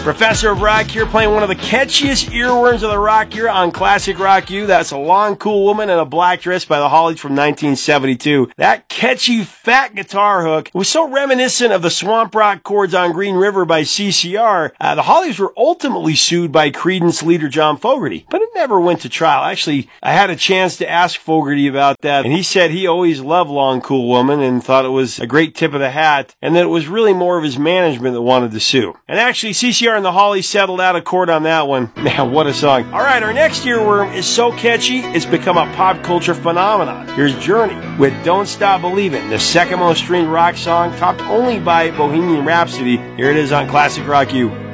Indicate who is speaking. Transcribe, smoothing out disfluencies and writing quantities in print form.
Speaker 1: Professor of Rock here, playing one of the catchiest earworms of the rock era on Classic Rock U. That's A Long Cool Woman in a Black Dress by the Hollies from 1972. That catchy, fat guitar hook was so reminiscent of the swamp rock chords on Green River by CCR. The Hollies were ultimately sued by Creedence leader John Fogerty, but it never went to trial. Actually, I had a chance to ask Fogerty about that, and he said he always loved Long Cool Woman and thought it was a great tip of the hat, and that it was really more of his management that wanted to sue. And actually, CCR and the Hollies settled out of court on that one. Man, what a song. All right, our next earworm is so catchy, it's become a pop culture phenomenon. Here's Journey with Don't Stop Believin', the second most streamed rock song, topped only by Bohemian Rhapsody. Here it is on Classic Rock U.